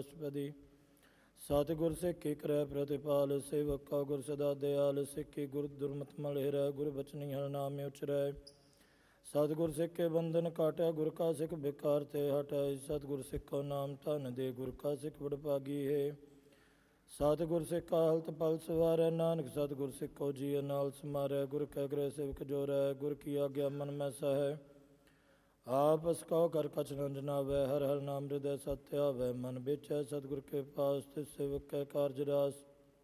ਅਸ਼ਟਪਦੀ। ਸਤਿਗੁਰ ਸਿੱਖੀ ਕਰੈ ਪ੍ਰਤਿਪਾਲ, ਸੇਵਕ ਕਾ ਗੁਰ ਸਦਾ ਦਿਆਲ। ਸਿੱਖੀ ਗੁਰ ਦੁਰਮਤਿ ਮਲ ਹਿਰੈ, ਗੁਰ ਬਚਨੀ ਹਰਿ ਨਾਮੇ ਉਚਰੈ। ਸਤਿਗੁਰ ਸਿੱਖ ਕੇ ਬੰਧਨ ਕਾਟੈ, ਗੁਰ ਕਾ ਸਿੱਖ ਬਿਕਾਰ ਤੇ ਹਟੈ। ਸਤਿਗੁਰ ਸਿੱਖੋ ਨਾਮ ਧਨ ਦੇ, ਗੁਰ ਕਾ ਸਿੱਖ ਵਡਭਾਗੀ ਹੈ। ਸਤਿਗੁਰ ਸਿੱਖਾ ਹਲਤ ਪਲ ਸਵਾਰੈ, ਨਾਨਕ ਸਤਿਗੁਰ ਸਿੱਖੋ ਜੀਅ ਨਾਲ ਸਮਾਰੈ। ਗੁਰ ਕੈ ਗ੍ਰਹਿ ਸੇਵਕ ਜੋ ਰਹਿ, ਗੁਰ ਕੀ ਆਗਿਆ ਮਨ ਮੈਂ ਸਹੈ। ਆਪਸ ਕਉ ਕਰ ਕਛ ਨ ਜਨਾਵੈ, ਹਰਿ ਹਰਿ ਨਾਮ ਹਿਰਦੈ ਸਤਿ ਧਿਆਵੈ। ਮਨ ਵਿਚੈ ਸਤਿਗੁਰ ਕੇ ਪਾਸ, ਤਿਸ ਸੇਵਕ ਕੈ ਕਾਰਜ ਰਾਸ।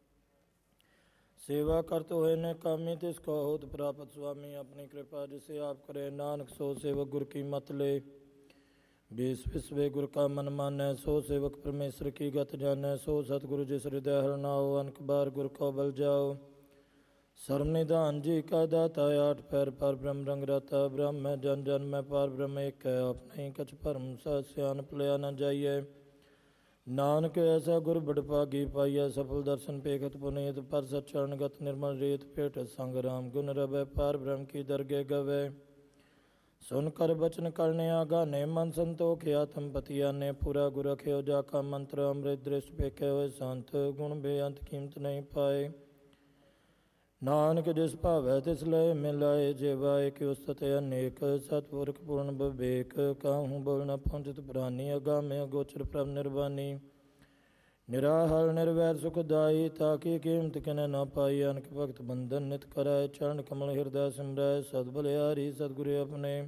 ਸੇਵਾ ਕਰਤ ਹੋਏ ਨੇ ਕਾਮੀ, ਤਿਸ ਕੋ ਹੋਤ ਪ੍ਰਾਪਤ ਸੁਆਮੀ। ਆਪਣੀ ਕਿਰਪਾ ਜਿਸੇ ਆਪ ਕਰੇ, ਨਾਨਕ ਸੋ ਸੇਵਕ ਗੁਰ ਕੀ ਮਤ ਲੇ। ਬੇਸ ਵਿਸਵੇ ਗੁਰ ਕਾ ਮਨ ਮਾਨੈ, ਸੋ ਸੇਵਕ ਪਰਮੇਸ਼ਰ ਕੀ ਗਤ ਜਾਣੈ। ਸੋ ਸਤਿਗੁਰੂ ਜਿਸ ਹਿਰਦੈ ਹਰਿ ਨਾਉ, ਅਨਕ ਬਾਰ ਗੁਰ ਕੋ ਬਲ ਜਾਓ। ਸਰਮ ਨਿਧਾਨ ਜੀ ਕਾ ਦਾਤਾ, ਆਠ ਪੈਰ ਪਰ ਬ੍ਰਹਮ ਰੰਗ ਰਾਤਾ। ਬ੍ਰਹਮ ਹੈ ਜਨ ਜਨ ਮੈਂ ਪਾਰ ਬ੍ਰਹਮ ਏਕ ਹੈ, ਆਪਣਾ ਕਛ ਭਰਮ ਸਾ ਸਿਆਣਪ ਲਿਆ ਨ ਜਾਈਐ। ਨਾਨਕ ਐਸਾ ਗੁਰ ਬਡਭਾਗੀ ਪਾਈਐ, ਸਫਲ ਦਰਸ਼ਨ ਪੇਖਤ ਪੁਨੀਤ। ਪਰ ਸਚਰਨਗਤ ਨਿਰਮਲ ਰੀਤ, ਭੇਟ ਸੰਗ ਰਾਮ ਗੁਣ ਰਵੈ। ਪਾਰ ਬ੍ਰਹਮ ਕੀ ਦਰਗਹਿ ਗਵੈ, ਸੁਨ ਕਰ ਬਚਨ ਕਰਨੇ ਆਗਾਨੇ। ਮਨ ਸੰਤੋਖ ਆਤਮ ਪਤੀ ਆਨੇ, ਪੂਰਾ ਗੁਰ ਰਖਿਓ ਜਾ ਕਾ ਮੰਤਰ। ਅੰਮ੍ਰਿਤ ਦ੍ਰਿਸ਼ਟ ਪੇਖੇ ਹੋਏ ਸੰਤ, ਗੁਣ ਬੇਅੰਤ ਕੀਮਤ ਨਹੀਂ ਪਾਏ। ਨਾਨਕ ਜਿਸ ਭਾਵੈ ਤਿਸ ਲਏ ਮਿਲਾਏ, ਜੇ ਵਾਏ ਕਿ ਉਸਤਤ ਅਨੇਕ। ਸਤਿਪੁਰਖ ਪੂਰਨ ਵਿਵੇਕ, ਕਾਹੂ ਬੋਲ ਨ ਪਹੁੰਚਤ ਪ੍ਰਾਨੀ। ਅਗਾਮੇ ਅਗੋਚਰ ਪ੍ਰਭ ਨਿਰਵਾਨੀ, ਨਿਰਾਹਰ ਨਿਰਵੈਰ ਸੁਖਦਾਈ। ਤਾਕੀ ਕੀਮਤ ਕਿਨੈ ਨ ਪਾਈ, ਅਨਕ ਭਗਤ ਬੰਧਨ ਨਿਤ ਕਰੈ। ਚਰਨ ਕਮਲ ਹਿਰਦੈ ਸਿਮਰੈ, ਸਦ ਬਲਿਹਾਰੀ ਸਤਿਗੁਰ ਆਪਣੇ।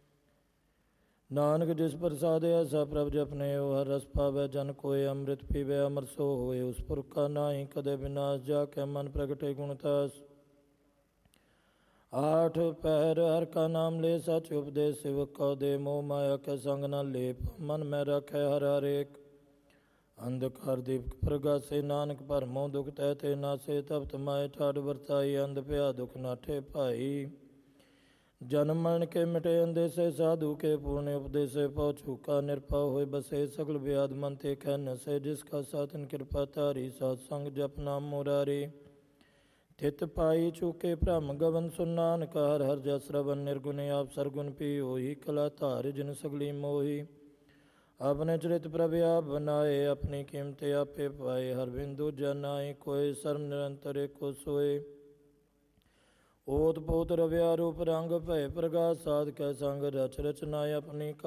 ਨਾਨਕ ਜਿਸ ਪ੍ਰਸਾਦਿ ਐਸਾ ਪ੍ਰਭ ਜਪਨੇ, ਉਹ ਹਰ ਰਸ ਪਾਵੈ ਜਨ ਕੋਇ। ਅੰਮ੍ਰਿਤ ਪੀਵੈ ਅਮਰ ਸੋ ਹੋਏ, ਉਸ ਪੁਰਖ ਕਾ ਨਾਹੀ ਕਦੇ ਵਿਨਾਸ਼। ਜਾ ਕੈ ਮਨ ਪ੍ਰਗਟੇ ਗੁਣ ਤਾਸ, ਆਠ ਪਹਿਰ ਹਰਿ ਕਾ ਨਾਮ ਲੈ। ਸਚ ਉਪਦੇਸ਼ ਸੇਵਕ ਕਉ ਦੇ, ਮੋਹ ਮਾਇਆ ਕੈ ਸੰਗ ਨ ਲੇਪ। ਮਨ ਮੈਂ ਰਾਖੈ ਹਰਿ ਹਰੇਕ, ਅੰਧਕਾਰ ਦੀਪਕ ਪ੍ਰਗਾਸੇ। ਨਾਨਕ ਭਰਮੋ ਦੁਖ ਤਹਿ ਤੇ ਨਾਸੇ, ਤਪਤ ਮਾਏ ਠਾਢ ਵਰਤਾਈ। ਅੰਧ ਭਿਆ ਦੁਖ ਨਾਠੇ ਭਾਈ, ਜਨਮ ਮਰਨ ਕੇ ਮਿਟੇ ਅੰਦੇਸੇ। ਸਾਧੂ ਕੇ ਪੂਰਨ ਉਪਦੇਸੇ, ਪਉ ਚੂਕਾ ਨਿਰਭਉ ਹੋਇ ਬਸੇ। ਸਗਲ ਵਿਆਧ ਮਨ ਤੇ ਖੈ ਨਸੇ, ਜਿਸ ਕਾ ਸਾਧਨ ਕਿਰਪਾ ਧਾਰੀ। ਸਾਧ ਸੰਗ ਜਪ ਨਾਮ ਮੁਰਾਰੀ, ਥਿਤ ਪਾਈ ਚੂਕੇ ਭ੍ਰਮ ਗਵਨ। ਸੁਨ ਨਾਨਕ ਹਰਿ ਹਰਿ ਜਸ ਸ਼ਰਵਨ, ਨਿਰਗੁਣ ਆਪ ਸਰਗੁਣ ਪੀ ਹੋਈ। ਕਲਾ ਧਾਰਿ ਜਿਨ ਸਗਲੀ ਮੋਹੀ, ਆਪਣੇ ਚਰਿਤ ਪ੍ਰਭ ਆਪ ਬਨਾਏ। ਆਪਣੀ ਕੀਮਤ ਆਪੇ ਪਾਏ, ਹਰਿ ਬਿਨ ਦੂਜਾ ਨਾਹੀ ਕੋਇ। ਸਰਮ ਨਿਰੰਤਰ ਏਕੋ ਸੋਏ, ਓਤ ਪੋਤ ਰਵਿਆ ਰੂਪ ਰੰਗ। ਭਏ ਪ੍ਰਗਾਸ ਸਾਧ ਕੈ ਸੰਗ, ਰਚ ਰਚਨਾ ਆਪਣੀ।